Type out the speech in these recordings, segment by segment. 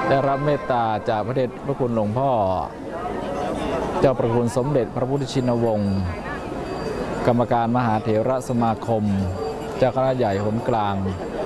ได้รับเมตตาจากพระเดชพระคุณหลวงพ่อเจ้าประคุณสมเด็จพระพุทธชินวงศ์กรรมการมหาเถรสมาคมเจ้าคณะใหญ่หนกลาง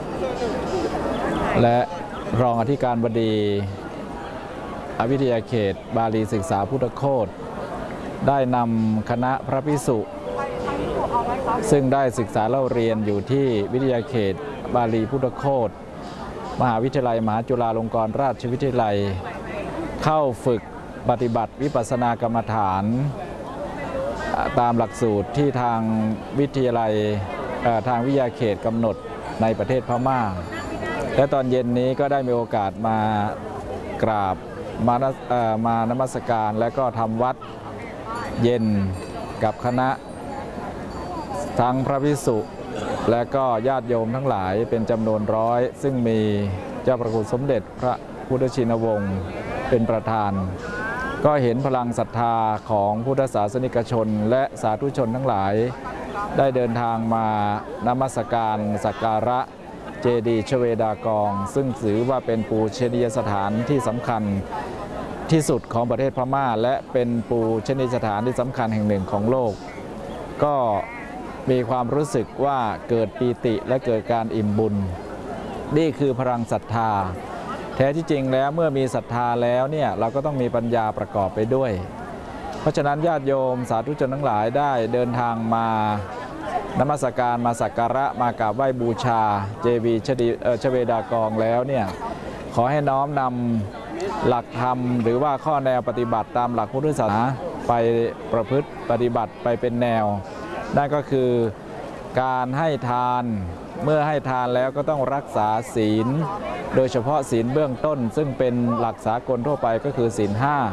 และรองอธิการบดีวิทยาเขตบาลีศึกษาพุทธโคตได้นำคณะพระภิกษุซึ่งได้ศึกษาเล่าเรียนอยู่ที่วิทยาเขตบาลีพุทธโคตมหาวิทยาลัยมหาจุฬาลงกรณราชวิทยาลัยเข้าฝึกปฏิบัติวิปัสสนากรรมฐานตามหลักสูตรที่ทางวิทยาลัยทางวิทยาเขตกำหนดในประเทศพม่าและตอนเย็นนี้ก็ได้มีโอกาสมากราบมานมัสการและก็ทำวัดเย็นกับคณะทั้งพระภิกษุและก็ญาติโยมทั้งหลายเป็นจำนวนร้อยซึ่งมีเจ้าประคุณสมเด็จพระพุทธชินวงศ์เป็นประธานก็เห็นพลังศรัทธาของพุทธศาสนิกชนและสาธุชนทั้งหลายได้เดินทางมานมัสการสักการะเจดีย์ชเวดากองซึ่งถือว่าเป็นปูชนียสถานที่สำคัญที่สุดของประเทศพม่าและเป็นปูชนียสถานที่สำคัญแห่งหนึ่งของโลกก็มีความรู้สึกว่าเกิดปีติและเกิดการอิ่มบุญนี่คือพลังศรัทธาแท้ที่จริงแล้วเมื่อมีศรัทธาแล้วเนี่ยเราก็ต้องมีปัญญาประกอบไปด้วยเพราะฉะนั้นญาติโยมสาธุชนทั้งหลายได้เดินทางมานมัสการมาสักการะมากราบไหว้บูชาเจดีย์ชเวดากองแล้วเนี่ยขอให้น้อมนำหลักธรรมหรือว่าข้อแนวปฏิบัติตามหลักพุทธศาสนาไปประพฤติปฏิบัติไปเป็นแนวนั่นก็คือการให้ทานเมื่อให้ทานแล้วก็ต้องรักษาศีลโดยเฉพาะศีลเบื้องต้นซึ่งเป็นหลักสากลทั่วไปก็คือศีล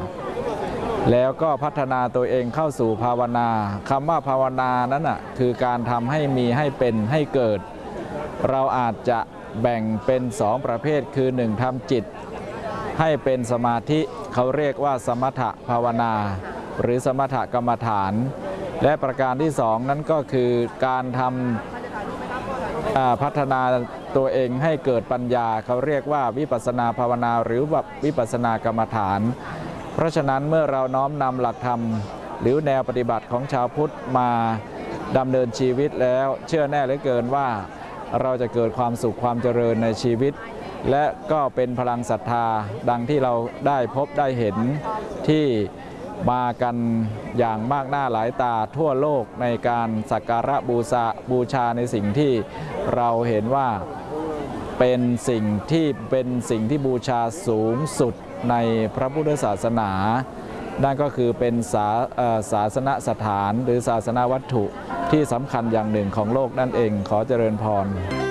5แล้วก็พัฒนาตัวเองเข้าสู่ภาวนาคำว่าภาวนานั้นน่ะคือการทำให้มีให้เป็นให้เกิดเราอาจจะแบ่งเป็น2ประเภทคือ1ทำจิตให้เป็นสมาธิเขาเรียกว่าสมถภาวนาหรือสมถกรรมฐานและประการที่2นั้นก็คือการทำพัฒนาตัวเองให้เกิดปัญญาเขาเรียกว่าวิปัสสนาภาวนาหรือวิปัสสนากรรมฐานเพราะฉะนั้นเมื่อเราน้อมนำหลักธรรมหรือแนวปฏิบัติของชาวพุทธมาดำเนินชีวิตแล้วเชื่อแน่เหลือเกินว่าเราจะเกิดความสุขความเจริญในชีวิตและก็เป็นพลังศรัทธาดังที่เราได้พบได้เห็นที่มากันอย่างมากหน้าหลายตาทั่วโลกในการสักการะบูชาในสิ่งที่เราเห็นว่าเป็นสิ่งที่บูชาสูงสุดในพระพุทธศาสนานั่นก็คือเป็นศาสนสถานหรือศาสนวัตถุที่สำคัญอย่างหนึ่งของโลกนั่นเองขอเจริญพร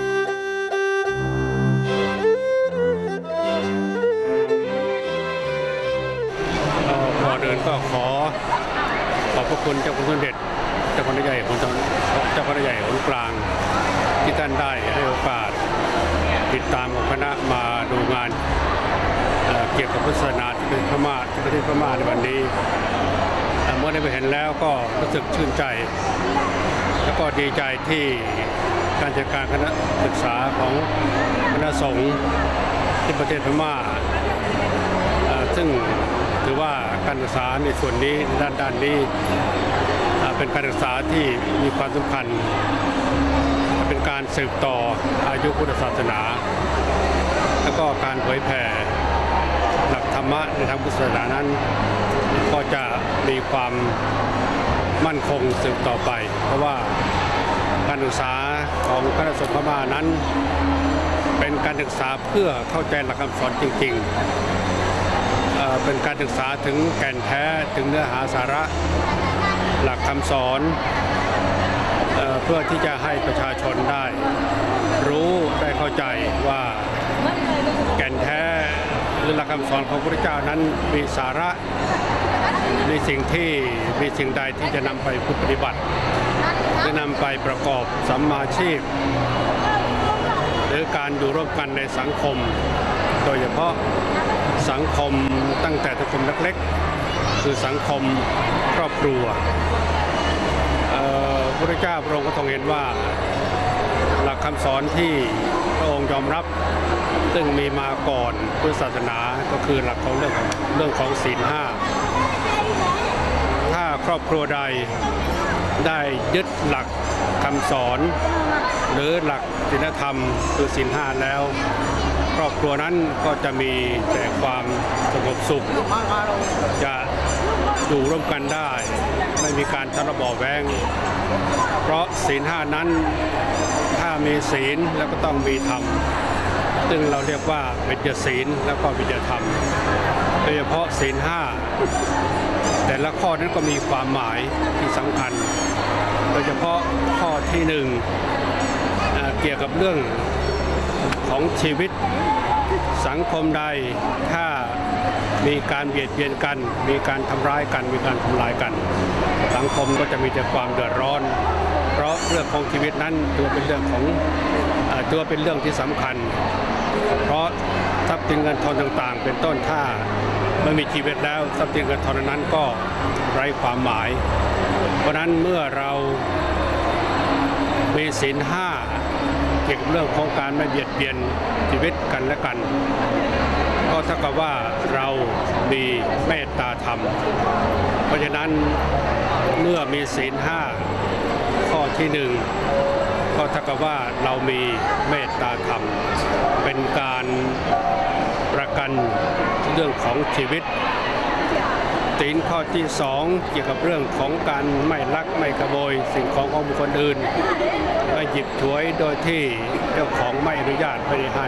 ก่อนอื่นก็ขอบพระคุณเจ้าคุณสมเด็จเจ้าคณะใหญ่ของเจ้าคณะใหญ่หนกลางที่ท่านได้ให้โอกาสติดตามของคณะมาดูงานเกี่ยวกับพุทธศาสนาที่ประเทศพม่าในวันนี้เมื่อได้ไปเห็นแล้วก็รู้สึกชื่นใจแล้วก็ดีใจที่การจัดการคณะศึกษาของคณะสงฆ์ที่ประเทศพม่าซึ่งถือว่าการศึกษาในส่วนนี้ด้านนี้เป็นการศึกษาที่มีความสำคัญเป็นการสืบต่ออายุพุทธศาสนาแล้วก็การเผยแผ่หลักธรรมะในทางพุทธศาสนานั้นก็จะมีความมั่นคงสืบต่อไปเพราะว่าการศึกษาของคณะสงฆ์พม่านั้นเป็นการศึกษาเพื่อเข้าใจหลักคำสอนจริงๆเป็นการศึกษาถึงแก่นแท้ถึงเนื้อหาสาระหลักคำสอนเพื่อที่จะให้ประชาชนได้รู้ได้เข้าใจว่าแก่นแท้หรือหลักคำสอนของพระพุทธเจ้านั้นมีสาระมีสิ่งใดที่จะนำไปปฏิบัติจะนำไปประกอบสัมมาชีพหรือการอยู่ร่วมกันในสังคมโดยเฉพาะสังคมตั้งแต่สังคมเล็กๆคือสังคมครอบครัวพระพุทธเจ้าพระองค์ก็ทรงเห็นว่าหลักคำสอนที่พระองค์ยอมรับซึ่งมีมาก่อนพุทธศาสนาก็คือหลักของเรื่องของศีล 5ถ้าครอบครัวใดได้ยึดหลักคำสอนหรือหลักศีลธรรมคือศีล 5แล้วครอบครัวนั้นก็จะมีแต่ความสงบสุขจะอยู่ร่วมกันได้ไม่มีการทะเลาะเบาะแว้งเพราะศีล 5นั้นถ้ามีศีลแล้วก็ต้องมีธรรมซึ่งเราเรียกว่าวิญญาศีลแล้วก็วิญญาธรรมโดยเฉพาะศีล 5แต่ละข้อนั้นก็มีความหมายที่สำคัญโดยเฉพาะข้อที่1เกี่ยวกับเรื่องของชีวิตสังคมใดถ้ามีการเบียดเบียนกันมีการทำร้ายกันมีการทำลายกันสังคมก็จะมีแต่ความเดือดร้อนเพราะเรื่องของชีวิตนั้นถือเป็นเรื่องที่สำคัญเพราะทรัพย์สินเงินทองต่างๆเป็นต้นถ้าไม่มีชีวิตแล้วทรัพย์สินเงินทองนั้นก็ไร้ความหมายเพราะนั้นเมื่อเรามีศีล 5เกี่ยวกับเรื่องของการไม่เบียดเบียนชีวิตกันและกันก็เท่ากับว่าเรามีเมตตาธรรมเพราะฉะนั้นเมื่อมีศีล 5ข้อที่1ก็เท่ากับว่าเรามีเมตตาธรรมเป็นการประกันเรื่องของชีวิตศีลข้อที่2เกี่ยวกับเรื่องของการไม่ลักไม่ขโมยสิ่งของของบุคคลอื่นไม่หยิบฉวยโดยที่เจ้าของไม่อนุญาตไม่ให้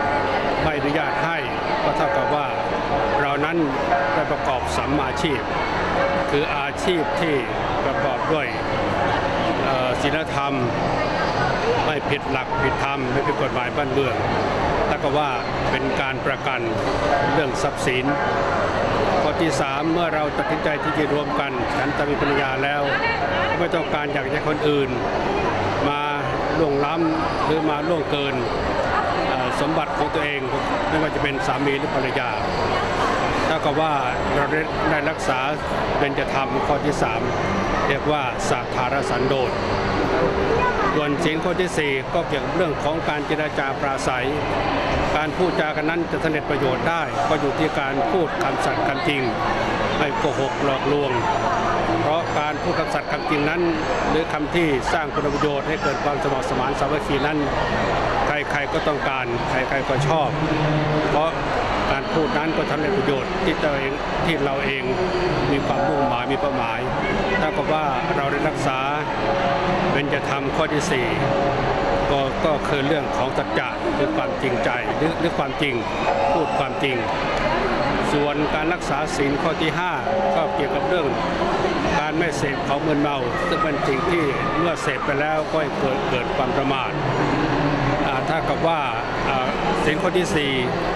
ก็เท่ากับว่าเรานั้นได้ประกอบสัมมาอาชีพคืออาชีพที่ประกอบด้วยศีลธรรมไม่ผิดหลักผิดธรรมไม่ผิดกฎหมายบ้านเมืองแล้วก็ว่าเป็นการประกันเรื่องทรัพย์สินข้อที่3เมื่อเราตัดสินใจที่จะรวมกันฉันทะมีปัญญาแล้วไม่ต้องการอยากให้คนอื่นมาล่วงล้ำหรือมาล่วงเกินสมบัติของตัวเองไม่ว่าจะเป็นสามีหรือภรรยาถ้ากับว่าเราได้รักษาเบญจธรรมข้อที่3เรียกว่าสัทธารสันโดษส่วนศีลข้อที่4ก็เกี่ยวกับเรื่องของการเจรจาปราศัยการพูดจากันนั้นจะสำเร็จประโยชน์ได้ก็อยู่ที่การพูดคำสัตย์คำจริงไม่โกหกหลอกลวงเพราะการพูดคำสัตย์คำจริงนั้นหรือคำที่สร้างคุณประโยชน์ให้เกิดความสมัครสมานสามัคคีนั้นใครๆก็ต้องการใครๆก็ชอบเพราะการพูดนั้นก็ทำให้ประโยชน์ที่เราเองมีความมุ่งหมายมีเป้าหมายถ้ากับว่าเราได้รักษาเบญจธรรมข้อที่4ก็คือเรื่องของสัจจะหรือความจริงใจหรือความจริงพูดความจริงส่วนการรักษาศีลข้อที่5ก็เกี่ยวกับเรื่องการไม่เสพของมึนเมาซึ่งเป็นสิ่งที่เมื่อเสพไปแล้วก็เกิดความประมาทถ้ากับว่าศีลข้อที่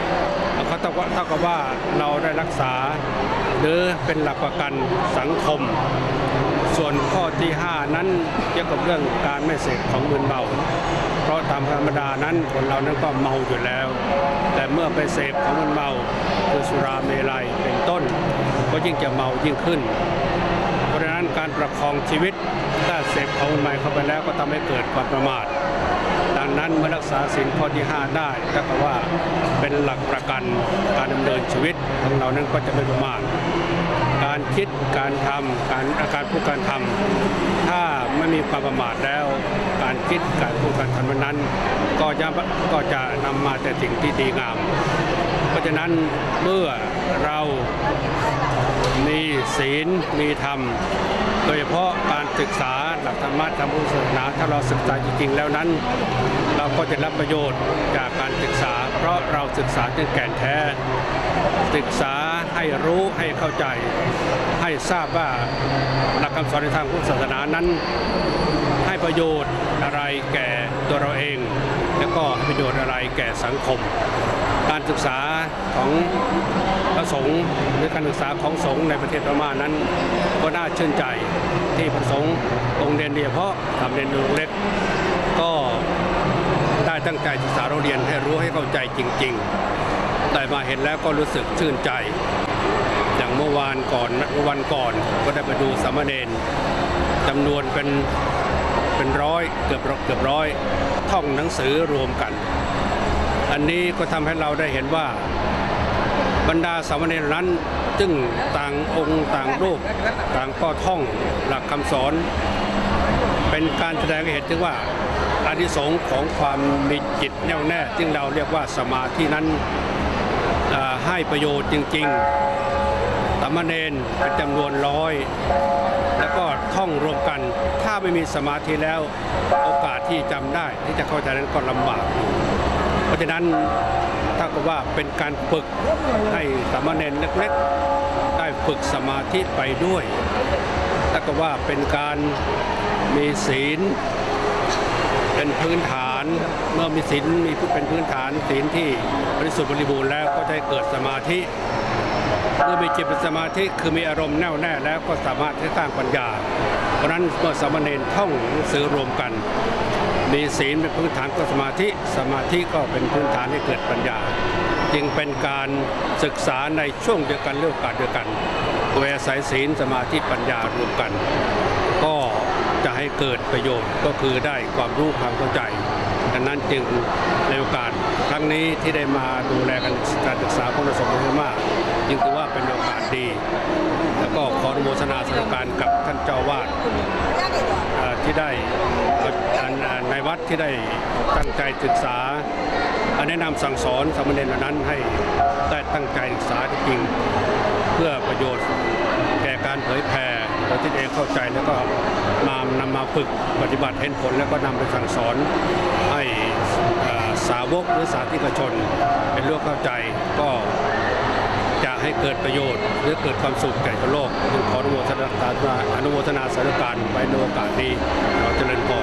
4เขาเท่ากับว่าเราได้รักษาหรือเป็นหลักประกันสังคมส่วนข้อที่5นั้นเกี่ยวกับเรื่องการไม่เสพของมึนเมาเพราะตามธรรมดานั้นคนเรานั้นก็เมาอยู่แล้วแต่เมื่อไปเสพของมึนเมาคือสุราเมลัยเป็นต้นก็ยิ่งจะเมายิ่งขึ้นเพราะฉะนั้นการประคองชีวิตถ้าเสพของมึนเมาเข้าไปแล้วก็ทำให้เกิดความประมาทดังนั้นเมื่อรักษาศีลข้อที่5ได้ก็คือว่าเป็นหลักประกันการดำเนินชีวิตของเรานั้นก็จะไม่ประมาทการคิดการทำการพูดการทำถ้าไม่มีความประมาทแล้วการคิดการพูดการทำนั้นก็จะนำมาแต่สิ่งที่ดีงามเพราะฉะนั้นเมื่อเรามีศีลมีธรรมโดยเฉพาะการศึกษาหลักธรรมะทางพุทธศาสนาถ้าเราศึกษาจริงๆแล้วนั้นเราก็จะรับประโยชน์จากการศึกษาเพราะเราศึกษาจนแก่นแท้ศึกษาให้รู้ให้เข้าใจให้ทราบว่าหลักคำสอนในทางพุทธศาสนานั้นให้ประโยชน์อะไรแก่ตัวเราเองแล้วก็ให้ประโยชน์อะไรแก่สังคมการศึกษาของพระสงฆ์หรือการศึกษาของสงฆ์ในประเทศพม่านั้นก็น่าชื่นใจที่พระสงฆ์องค์เรียนเฉพาะทำเรียนเล็กก็ได้ตั้งใจศึกษาเราเรียนให้รู้ให้เข้าใจจริงๆแต่มาเห็นแล้วก็รู้สึกชื่นใจอย่างเมื่อวันก่อนก็ได้ไปดูสามเณรจำนวนเป็นร้อยเกือบร้อยท่องหนังสือรวมกันอันนี้ก็ทำให้เราได้เห็นว่าบรรดาสามเณรนั้นซึ่งต่างองค์ต่างรูปต่างก็ท่องหลักคำสอนเป็นการแสดงให้เห็นถึงว่าอานิสงส์ของความมีจิตแน่วแน่ซึ่งเราเรียกว่าสมาธินั้นให้ประโยชน์จริงๆสามเณรเป็นจำนวน100แล้วก็ท่องรวมกันถ้าไม่มีสมาธิแล้วโอกาสที่จำได้ที่จะเข้าใจนั้นก็ลำบากเพราะฉะนั้นถ้าก็ว่าเป็นการฝึกให้สามเณรเล็กๆได้ฝึกสมาธิไปด้วยถ้าก็ว่าเป็นการมีศีลเป็นพื้นฐานเมื่อมีศีลมีเป็นพื้นฐานศีลที่บริสุทธิ์บริบูรณ์แล้วก็จะเกิดสมาธิเมื่อมีจิตเป็นสมาธิคือมีอารมณ์แน่วแน่แล้วก็สามารถที่สร้างปัญญาเพราะนั้นเมื่อสามเณรท่องหนังสือรวมกันมีศีลเป็นพื้นฐานก็สมาธิก็เป็นพื้นฐานให้เกิดปัญญาจึงเป็นการศึกษาในช่วงเดียวกันเรื่องการเดียวกันโดยอาศัยศีลสมาธิปัญญารวมกันก็จะให้เกิดประโยชน์ก็คือได้ความรู้ความเข้าใจดังนั้นจึงในโอกาสครั้งนี้ที่ได้มาดูแลการศึกษาของสมเด็จพระมหาจึงถือว่าเป็นโอกาสดีแล้วก็ขออนุโมทนาสำหรับการกับท่านเจ้าวาดที่ได้ในวัดที่ได้ตั้งใจศึกษาแนะนำสั่งสอนสามเณรเหล่านั้นให้ได้ตั้งใจศึกษาจริงเพื่อประโยชน์แก่การเผยแผ่โดยที่เองเข้าใจแล้วก็นำมาฝึกปฏิบัติเห็นผลแล้วก็นำไปสั่งสอนให้สาวกหรือสาธารณชนเป็นรู้เข้าใจก็จะให้เกิดประโยชน์หรือเกิดความสุขแก่ชาวโลกจึงขออนุโมทนาสาธุการไว้ในโอกาสนี้ขอเจริญพร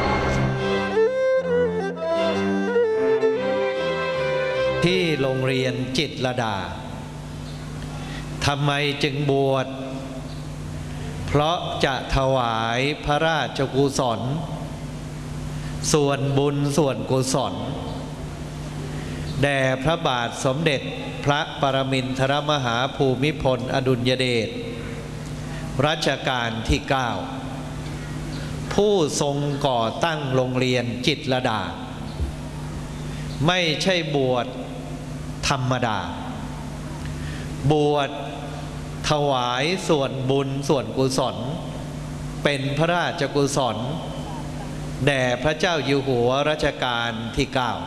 ที่โรงเรียนจิตรลดาทำไมจึงบวชเพราะจะถวายพระราชกุศลส่วนบุญส่วนกุศลแด่พระบาทสมเด็จพระปรมินทรมหาภูมิพลอดุลยเดชรัชกาลที่ 9ผู้ทรงก่อตั้งโรงเรียนจิตรลดาไม่ใช่บวชธรรมดาบวชถวายส่วนบุญส่วนกุศลเป็นพระราชกุศลแด่พระเจ้าอยู่หัวรัชกาลที่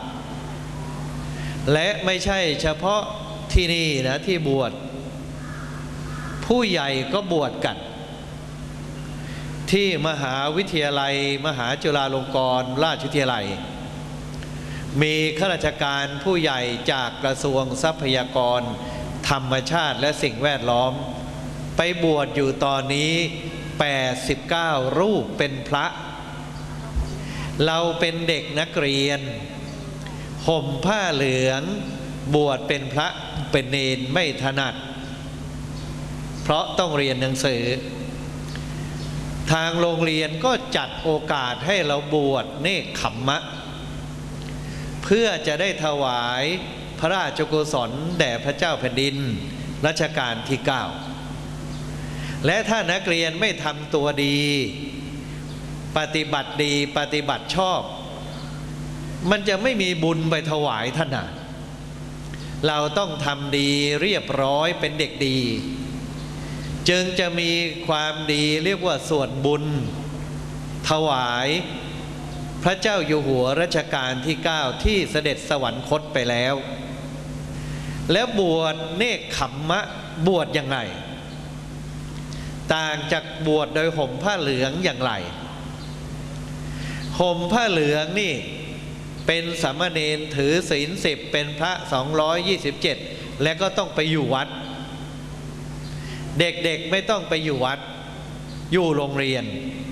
9และไม่ใช่เฉพาะที่นี่นะที่บวชผู้ใหญ่ก็บวชกันที่มหาวิทยาลัยมหาจุฬาลงกรณราชวิทยาลัยมีข้าราชการผู้ใหญ่จากกระทรวงทรัพยากรธรรมชาติและสิ่งแวดล้อมไปบวชอยู่ตอนนี้89รูปเป็นพระเราเป็นเด็กนักเรียนห่มผ้าเหลืองบวชเป็นพระเป็นเณรไม่ถนัดเพราะต้องเรียนหนังสือทางโรงเรียนก็จัดโอกาสให้เราบวชเนกขัมมะเพื่อจะได้ถวายพระราชกุศลแด่พระเจ้าแผ่นดินรัชกาลที่ 9และถ้านักเรียนไม่ทำตัวดีปฏิบัติดีปฏิบัติชอบมันจะไม่มีบุญไปถวายท่านเราต้องทำดีเรียบร้อยเป็นเด็กดีจึงจะมีความดีเรียกว่าส่วนบุญถวายพระเจ้าอยู่หัวรัชกาลที่ 9ที่เสด็จสวรรคตไปแล้วแล้วบวชเนกขัมมะบวชยังไงต่างจากบวชโดยห่มผ้าเหลืองอย่างไรห่มผ้าเหลืองนี่เป็นสามเณรถือศีล10เป็นพระ227และก็ต้องไปอยู่วัดเด็กๆไม่ต้องไปอยู่วัดอยู่โรงเรียน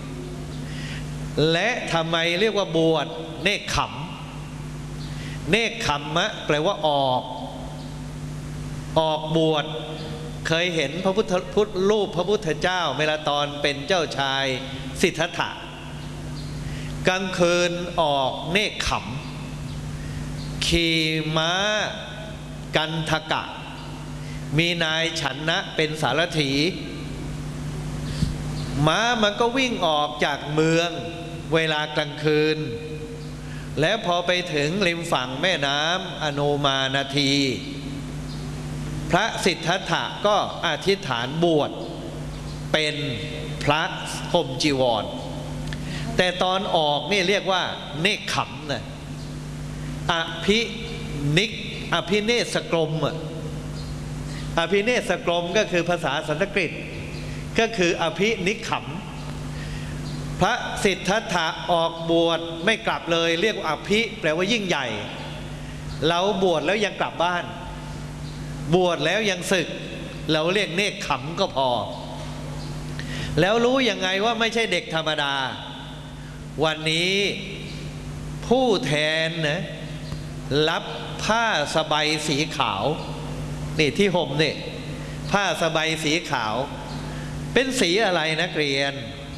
และทำไมเรียกว่าบวชเนกขัมเนกขัมมะแปลว่าออกบวชเคยเห็นพระพุทธรูปพระพุทธเจ้าเวลาตอนเป็นเจ้าชายสิทธัตถะกลางคืนออกเนกขัมขี่ม้ากันทกะมีนายฉันนะเป็นสารถีม้ามันก็วิ่งออกจากเมืองเวลากลางคืนแล้วพอไปถึงริมฝั่งแม่น้ำอโนมานาที พระสิทธัตถะก็อธิษฐานบวชเป็นพระห่มจีวรแต่ตอนออกนี่เรียกว่าเนกขำนะอภิเนศกรมอภิเนศกรมก็คือภาษาสันสกฤตก็คืออภินิขำพระสิทธัตถะออกบวชไม่กลับเลยเรียกว่าอภิแปลว่ายิ่งใหญ่เราบวชแล้วยังกลับบ้านบวชแล้วยังศึกเราเรียกเนกขำก็พอแล้วรู้ยังไงว่าไม่ใช่เด็กธรรมดาวันนี้ผู้แทนนะรับผ้าสบายสีขาวนี่ที่ห่มนี่ผ้าสบายสีขาวเป็นสีอะไรนักเรียน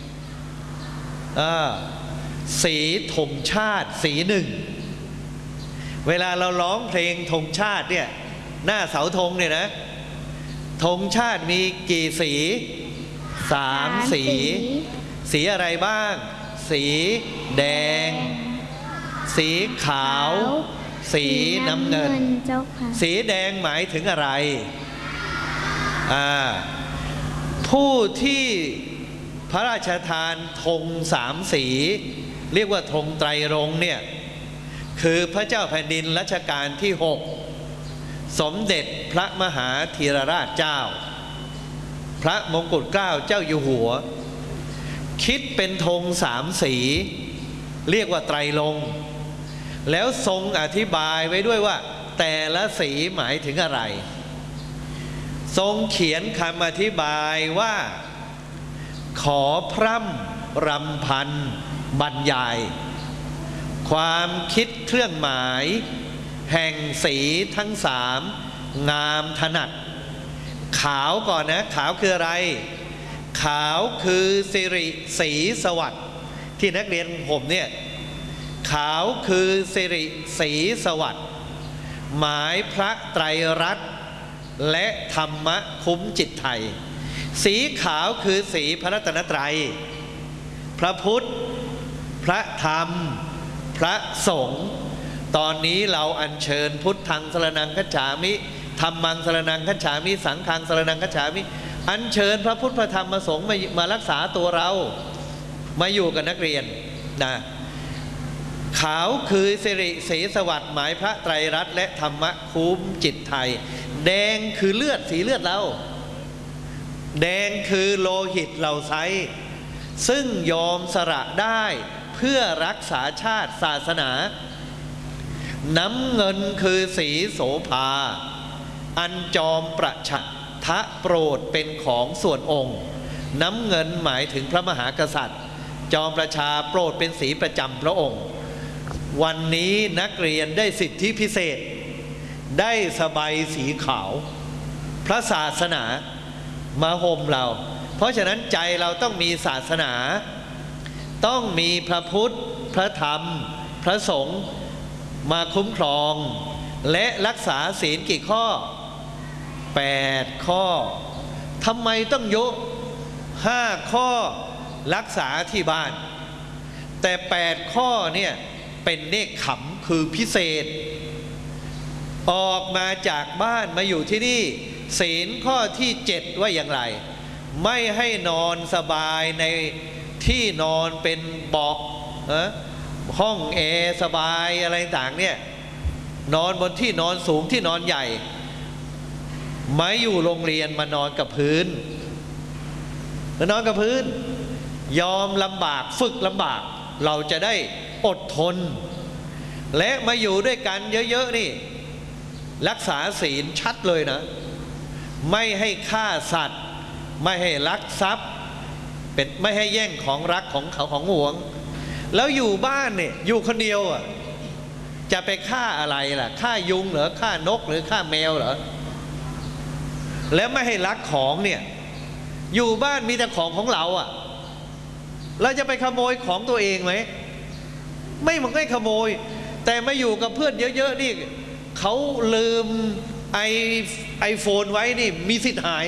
สีธงชาติสีหนึ่งเวลาเราร้องเพลงธงชาติเนี่ยหน้าเสาธงเนี่ยนะธงชาติมีกี่สี3 สีสีอะไรบ้างสีแดงสีขาวสีน้ำเงินสีแดงหมายถึงอะไรผู้ที่พระราชทานธง3 สีเรียกว่าธงไตรรงค์เนี่ยคือพระเจ้าแผ่นดินรัชกาลที่6สมเด็จพระมหาธีรราชเจ้าพระมงกุฎเกล้าเจ้าอยู่หัวคิดเป็นธง3 สีเรียกว่าไตรรงค์แล้วทรงอธิบายไว้ด้วยว่าแต่ละสีหมายถึงอะไรทรงเขียนคำอธิบายว่าขอพร่ำรำพันบรรยายความคิดเครื่องหมายแห่งสีทั้ง3งามถนัดขาวก่อนนะขาวคืออะไรขาวคือสิริสีสวัสดิ์ที่นักเรียนผมเนี่ยขาวคือสิริสีสวัสดิ์หมายพระไตรรัตน์และธรรมะคุ้มจิตไทยสีขาวคือสีพระรัตนตรัยพระพุทธพระธรรมพระสงฆ์ตอนนี้เราอัญเชิญพุทธังสรณังคัจฉามิธัมมังสรณังคัจฉามิสังฆังสรณังคัจฉามิอัญเชิญพระพุทธพระธรรมพระสงฆ์มารักษาตัวเรามาอยู่กับนักเรียนนะขาวคือสิริสีสวัสดิ์หมายพระไตรรัตน์และธรรมะคุ้มจิตไทยแดงคือเลือดสีเลือดเราแดงคือโลหิตเราไซซึ่งยอมสละได้เพื่อรักษาชาติศาสนาน้ำเงินคือสีโสภาอันจอมประชาทะโปรดเป็นของส่วนองค์น้ำเงินหมายถึงพระมหากษัตริย์จอมประชาโปรดเป็นสีประจำพระองค์วันนี้นักเรียนได้สิทธิพิเศษได้สบายสีขาวพระศาสนามาห่มเราเพราะฉะนั้นใจเราต้องมีศาสนาต้องมีพระพุทธพระธรรมพระสงฆ์มาคุ้มครองและรักษาศีลกี่ข้อ8 ข้อทำไมต้องยก5 ข้อรักษาที่บ้านแต่8 ข้อเนี่ยเป็นเนกขำคือพิเศษออกมาจากบ้านมาอยู่ที่นี่ศีลข้อที่7ว่าอย่างไรไม่ให้นอนสบายในที่นอนเป็นเบาะห้องแอร์สบายอะไรต่างเนี่ยนอนบนที่นอนสูงที่นอนใหญ่ไม่อยู่โรงเรียนมานอนกับพื้นแล้วนอนกับพื้นยอมลำบากฝึกลำบากเราจะได้อดทนและมาอยู่ด้วยกันเยอะๆนี่รักษาศีลชัดเลยนะไม่ให้ฆ่าสัตว์ไม่ให้ลักทรัพย์เป็นไม่ให้แย่งของรักของเขาของหวงแล้วอยู่บ้านเนี่ยอยู่คนเดียวจะไปฆ่าอะไรล่ะฆ่ายุงเหรอฆ่านกหรือฆ่าแมวเหรอแล้วไม่ให้ลักของเนี่ยอยู่บ้านมีแต่ของของเราเราจะไปขโมยของตัวเองไหมมันไม่ขโมยแต่มาอยู่กับเพื่อนเยอะๆนี่เขาลืมไอโฟนไว้นี่มีสิทธิ์หาย